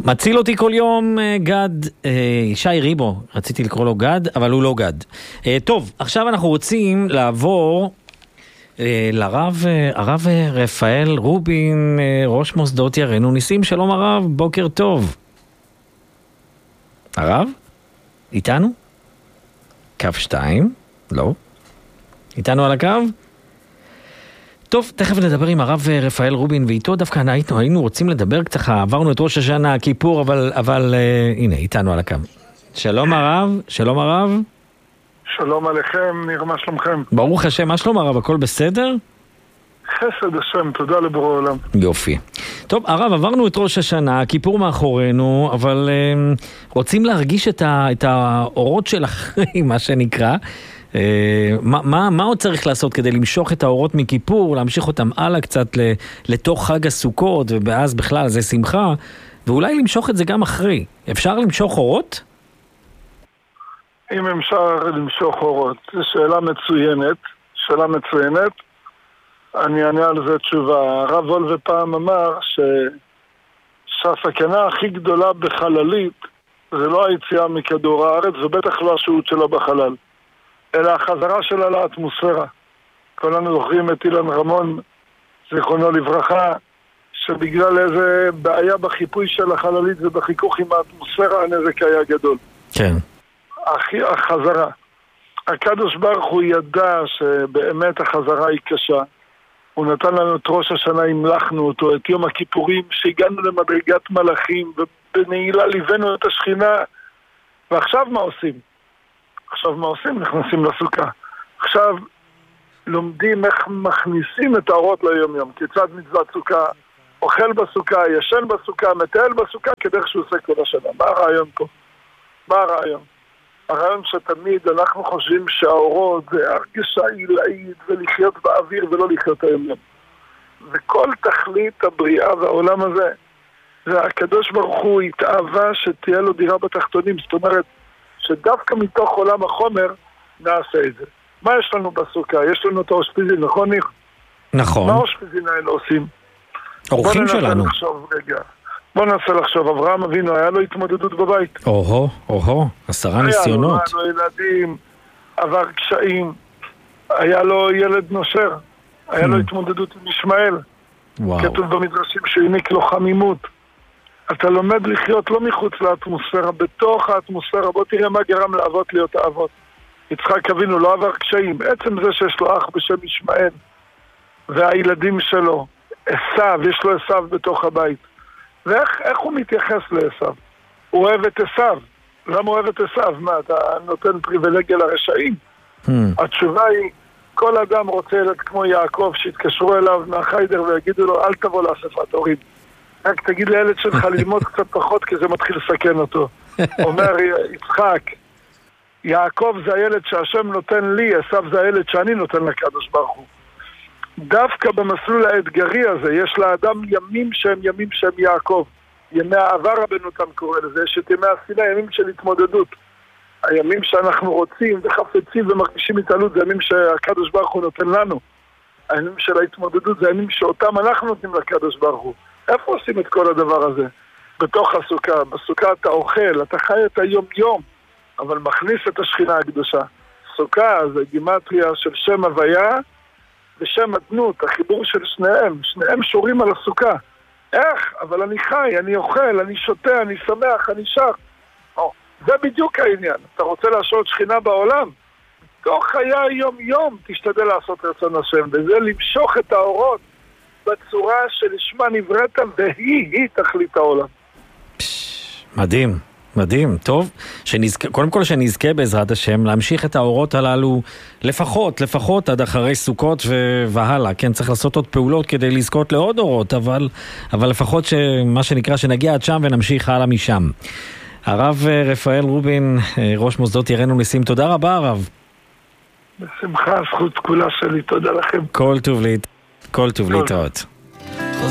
מציל אותי כל יום גד, שי ריבו, רציתי לקרוא לו גד, אבל הוא לא גד. טוב, עכשיו אנחנו רוצים לעבור הרב רפאל רובין, ראש מוסדות ירנו ניסים. שלום הרב, בוקר טוב. הרב? איתנו? קו 2? לא. איתנו על הקו? טוב, תכף נדבר עם הרב רפאל רובין, ואיתו דווקא היינו רוצים לדבר קצת, עברנו את ראש השנה, כיפור, אבל הנה, איתנו על הקו. שלום הרב, שלום הרב. שלום עליכם, נראה מה שלומכם. ברוך השם, מה שלום הרב, הכל בסדר? חסד השם, תודה לבורא עולם. יופי. טוב, הרב, עברנו את ראש השנה, כיפור מאחורינו, אבל רוצים להרגיש את האורות של אחרי, מה שנקרא. מה עוד צריך לעשות כדי למשוך את האורות מכיפור, להמשיך אותם הלאה קצת לתוך חג הסוכות, ואז בכלל זה שמחה, ואולי למשוך את זה גם אחרי. אפשר למשוך אורות? אם אפשר למשוך אורות, זו שאלה מצוינת. אני אענה על זה תשובה. הרב וולבה פעם אמר שהסכנה הכי גדולה בחללית זה לא היציאה מכדור הארץ, ובטח לא השהות שלה בחלל, אלא החזרה שלה לאטמוספירה. כולנו זוכרים את אילן רמון, זיכרונו לברכה, שבגלל איזה בעיה בחיפוי של החללית ובחיכוך עם האטמוספירה, הנזק היה גדול. כן. החזרה. הקדוש ברוך הוא ידע שבאמת החזרה היא קשה. הוא נתן לנו את ראש השנה, המלכנו אותו, את יום הכיפורים, שהגענו למדרגת מלאכים, ובנעילה ליווינו את השכינה. ועכשיו מה עושים? נכנסים לסוכה. עכשיו לומדים איך מכניסים את האורות ליום יום. כיצד מצוות סוכה, אוכל בסוכה, ישן בסוכה, מטייל בסוכה, כדרך שהוא עושה כל השנה. מה הרעיון פה? הרעיון שתמיד אנחנו חושבים שהאורות זה הרגשה עילאית ולחיות באוויר ולא לחיות היום יום. וכל תכלית הבריאה והעולם הזה, זה הקדוש ברוך הוא התאהבה שתהיה לו דירה בתחתונים. זאת אומרת, שדווקא מתוך עולם החומר נעשה את זה. מה יש לנו בסוכה? יש לנו את האושפיזין, נכון ניר? נכון. מה האושפיזין האלה עושים? אורחים שלנו. בוא ננסה לחשוב, אברהם אבינו, היה לו התמודדות בבית. 10 ניסיונות. היה לו ילדים, עבר קשיים, היה לו ילד נושר, היה לו התמודדות עם ישמעאל. כתוב במדרשים שהעניק לו חמימות. אתה לומד לחיות לא מחוץ לאטמוספירה, בתוך האטמוספירה. בוא תראה מה גרם לאבות להיות האבות. יצחק אבינו לא עבר קשיים. עצם זה שיש לו אח בשם ישמעאל, והילדים שלו, עשיו, יש לו עשיו בתוך הבית. ואיך הוא מתייחס לעשיו? הוא אוהב את עשיו. למה הוא אוהב את עשיו? מה, אתה נותן פריבילגיה לרשעים? התשובה היא, כל אדם רוצה ילד כמו יעקב, שיתקשרו אליו מהחיידר ויגידו לו, אל תבוא לאספת הורים. רק תגיד לילד שלך ללמוד קצת פחות, כי זה מתחיל לסכן אותו. אומר יצחק, יעקב זה הילד שהשם נותן לי, עשיו זה הילד שאני נותן לקדוש ברוך הוא. דווקא במסלול האתגרי הזה, יש לאדם ימים שהם יעקב. ימי העבר רבנו תם קורא לזה, יש את ימי הסיני, ימים של התמודדות. הימים שאנחנו רוצים וחפצים ומרגישים התעלות, זה ימים שהקדוש ברוך הוא נותן לנו. הימים של ההתמודדות זה הימים שאותם אנחנו נותנים לקדוש ברוך הוא. איפה עושים את כל הדבר הזה? בתוך הסוכה. בסוכה אתה אוכל, אתה חי את היום יום, אבל מכניס את השכינה הקדושה. סוכה זה גימטריה של שם הוויה ושם אדנות, החיבור של שניהם שורים על הסוכה. איך? אבל אני חי, אני אוכל, אני שותה, אני שמח, אני שר. זה בדיוק העניין. אתה רוצה לעשות שכינה בעולם? תוך חיי היום-יום תשתדל לעשות רצון השם, וזה למשוך את האורות בצורה שלשמה נבראת, והיא תכלית העולם. מדהים, טוב, קודם כל שנזכה בעזרת השם להמשיך את האורות הללו לפחות עד אחרי סוכות והלאה, כן, צריך לעשות עוד פעולות כדי לזכות לעוד אורות, אבל לפחות מה שנקרא שנגיע עד שם ונמשיך הלאה משם. הרב רפאל רובין, ראש מוסדות ירנו ניסים, תודה רבה הרב. בשמחה, זכות כולה שלי, תודה לכם. כל טוב להתראות.